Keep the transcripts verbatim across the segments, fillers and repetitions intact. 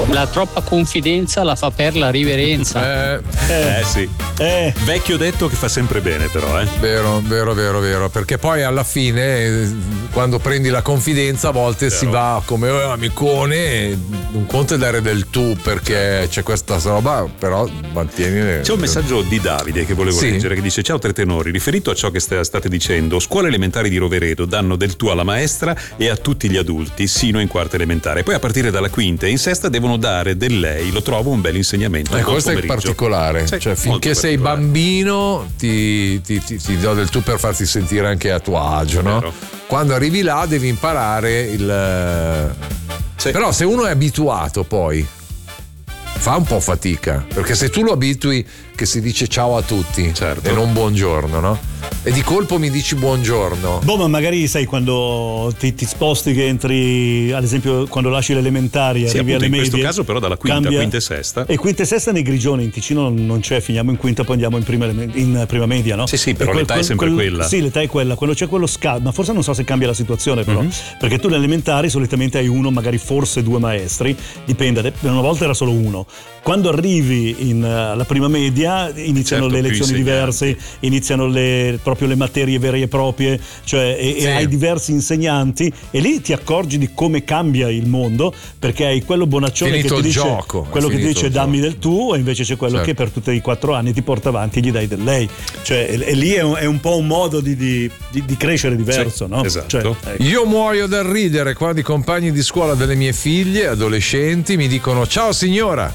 La troppa confidenza la fa per la riverenza. Eh, eh, eh sì. Eh. Vecchio detto che fa sempre bene, però, eh. Vero, vero, vero, vero. Perché poi alla fine, quando prendi la confidenza, a volte vero. si va come oh, amicone. Un conto è dare del tu, perché c'è questa roba, però mantieni. C'è un messaggio di Davide che volevo sì. leggere, che dice: ciao tre tenori, riferito a ciò che state dicendo, scuole elementari di Roveredo danno del tu alla maestra e a tutti gli adulti sino in quarta elementare, poi a partire dalla quinta e in sesta devono dare del lei. Lo trovo un bel insegnamento. Eh, questo è particolare, sì, cioè finché sei bambino ti, ti, ti, ti do del tu per farti sentire anche a tuo agio, no? Vero. Quando arrivi là devi imparare il sì. Però se uno è abituato poi fa un po' fatica, perché se tu lo abitui che si dice ciao a tutti, certo. e non buongiorno, no? E di colpo mi dici buongiorno. Boh, ma magari sai quando ti, ti sposti, che entri, ad esempio quando lasci l'elementare, sì, arrivi alle medie. In questo caso però dalla quinta, cambia, quinta e sesta. E quinta e sesta nei Grigioni, in Ticino non c'è, finiamo in quinta, poi andiamo in prima, in prima media, no? Sì, sì, però quel, l'età quel, è sempre quel, quella. Sì, l'età è quella. Quando c'è quello scatto, ma forse non so se cambia la situazione però, mm-hmm. perché tu nelle elementari solitamente hai uno, magari forse due maestri, dipende, una volta era solo uno. Quando arrivi in, alla prima media iniziano certo, le lezioni diverse, iniziano le, proprio le materie vere e proprie, cioè e, sì. e hai diversi insegnanti e lì ti accorgi di come cambia il mondo, perché hai quello bonaccione finito che ti dice gioco, quello che ti dice dammi del tu, e invece c'è quello certo. che per tutti i quattro anni ti porta avanti e gli dai del lei, cioè e, e lì è un, è un po' un modo di, di, di, di crescere diverso, sì, no? Esatto. Cioè, ecco. Io muoio dal ridere quando i compagni di scuola delle mie figlie adolescenti mi dicono ciao signora.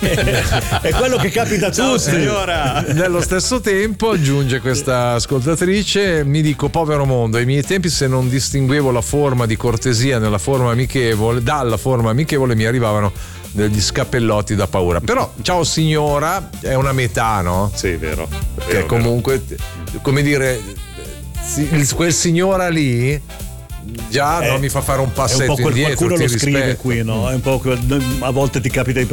È quello che capita a ciao, tutti. Signora. Nello stesso tempo aggiunge questa ascoltatrice, mi dico povero mondo, ai miei tempi se non distinguevo la forma di cortesia nella forma amichevole, dalla forma amichevole mi arrivavano degli scappellotti da paura. Però ciao signora è una metà, no? Sì, vero. Che vero, comunque vero. Come dire, quel signora lì già eh, no, mi fa fare un passetto è un po' quel indietro. Qualcuno lo rispetto. scrive qui, no? È un po' a volte ti capita di